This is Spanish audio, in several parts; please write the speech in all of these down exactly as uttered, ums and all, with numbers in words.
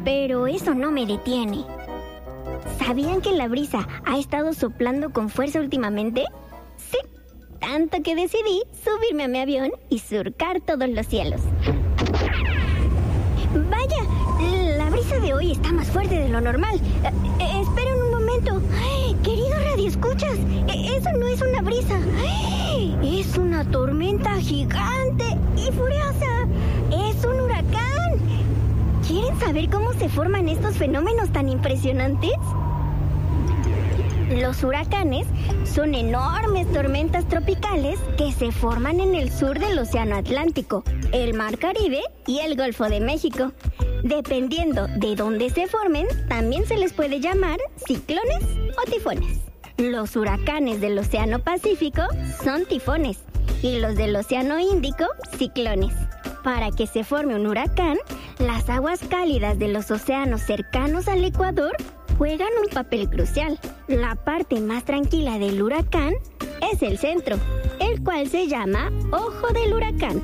Pero eso no me detiene. ¿Sabían que la brisa ha estado soplando con fuerza últimamente? Sí, tanto que decidí subirme a mi avión y surcar todos los cielos. Vaya, la brisa de hoy está más fuerte de lo normal. Eh, eh, esperen un momento. Ay, queridos radioescuchas, eh, eso no es una brisa. Ay, es una tormenta gigante y furiosa. Es un huracán. ¿Quieren saber cómo se forman estos fenómenos tan impresionantes? Los huracanes son enormes tormentas tropicales que se forman en el sur del Océano Atlántico, el Mar Caribe y el Golfo de México. Dependiendo de dónde se formen, también se les puede llamar ciclones o tifones. Los huracanes del Océano Pacífico son tifones y los del Océano Índico, ciclones. Para que se forme un huracán, las aguas cálidas de los océanos cercanos al Ecuador juegan un papel crucial. La parte más tranquila del huracán es el centro, el cual se llama ojo del huracán.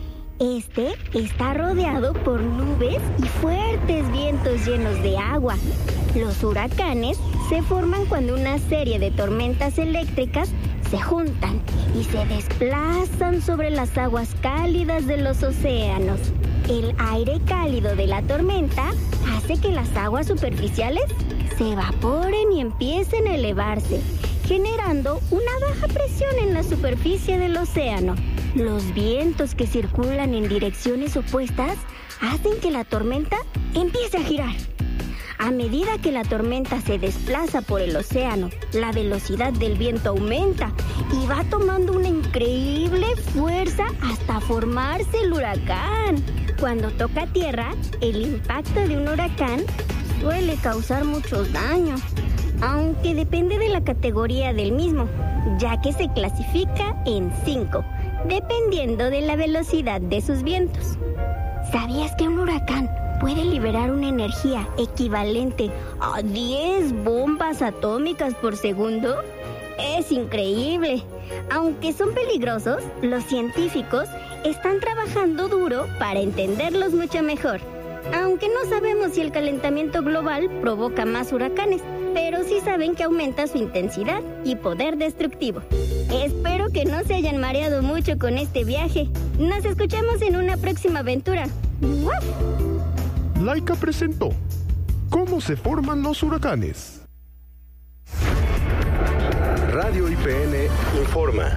Este está rodeado por nubes y fuertes vientos llenos de agua. Los huracanes se forman cuando una serie de tormentas eléctricas se juntan y se desplazan sobre las aguas cálidas de los océanos. El aire cálido de la tormenta hace que las aguas superficiales se evaporen y empiecen a elevarse, generando una baja presión en la superficie del océano. Los vientos que circulan en direcciones opuestas hacen que la tormenta empiece a girar. A medida que la tormenta se desplaza por el océano, la velocidad del viento aumenta y va tomando una increíble fuerza hasta formarse el huracán. Cuando toca tierra, el impacto de un huracán suele causar muchos daños, aunque depende de la categoría del mismo, ya que se clasifica en cinco, dependiendo de la velocidad de sus vientos. ¿Sabías que un huracán puede liberar una energía equivalente a diez bombas atómicas por segundo? Es increíble. Aunque son peligrosos, los científicos están trabajando duro para entenderlos mucho mejor. Aunque no sabemos si el calentamiento global provoca más huracanes, pero sí saben que aumenta su intensidad y poder destructivo. Espero que no se hayan mareado mucho con este viaje. Nos escuchamos en una próxima aventura. ¡Waf! Laika presentó ¿Cómo se forman los huracanes? Radio I P N informa.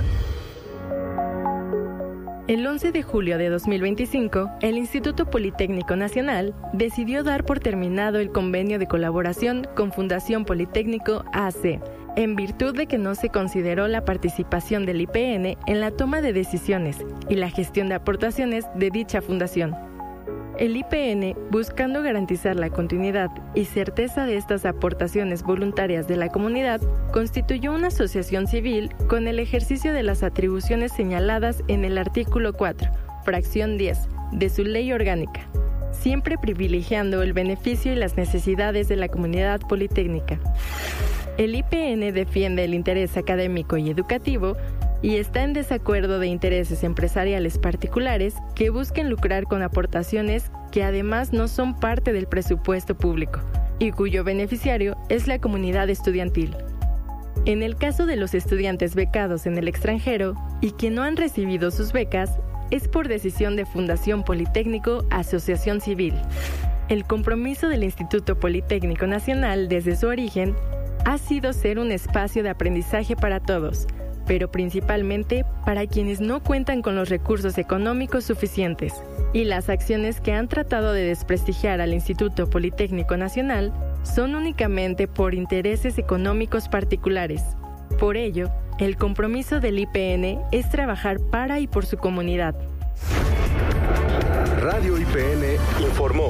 El once de julio de dos mil veinticinco, el Instituto Politécnico Nacional decidió dar por terminado el convenio de colaboración con Fundación Politécnico A C, en virtud de que no se consideró la participación del I P N en la toma de decisiones y la gestión de aportaciones de dicha fundación. El I P N, buscando garantizar la continuidad y certeza de estas aportaciones voluntarias de la comunidad, constituyó una asociación civil con el ejercicio de las atribuciones señaladas en el artículo cuatro, fracción diez, de su ley orgánica, siempre privilegiando el beneficio y las necesidades de la comunidad politécnica. El I P N defiende el interés académico y educativo y está en desacuerdo de intereses empresariales particulares que busquen lucrar con aportaciones que además no son parte del presupuesto público y cuyo beneficiario es la comunidad estudiantil. En el caso de los estudiantes becados en el extranjero y que no han recibido sus becas, es por decisión de Fundación Politécnico Asociación Civil. El compromiso del Instituto Politécnico Nacional desde su origen ha sido ser un espacio de aprendizaje para todos, pero principalmente para quienes no cuentan con los recursos económicos suficientes. Y las acciones que han tratado de desprestigiar al Instituto Politécnico Nacional son únicamente por intereses económicos particulares. Por ello, el compromiso del I P N es trabajar para y por su comunidad. Radio I P N informó.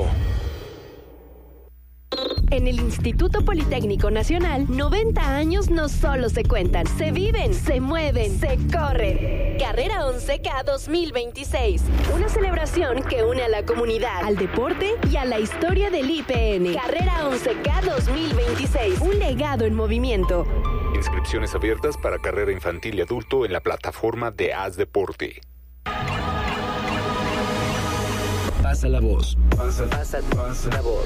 En el Instituto Politécnico Nacional, noventa años no solo se cuentan, se viven, se mueven, se corren. Carrera once K dos mil veintiséis. Una celebración que une a la comunidad, al deporte y a la historia del I P N. Carrera once K dos mil veintiséis. Un legado en movimiento. Inscripciones abiertas para carrera infantil y adulto en la plataforma de Haz Deporte. Pasa la voz. Pasa, pasa, pasa la voz.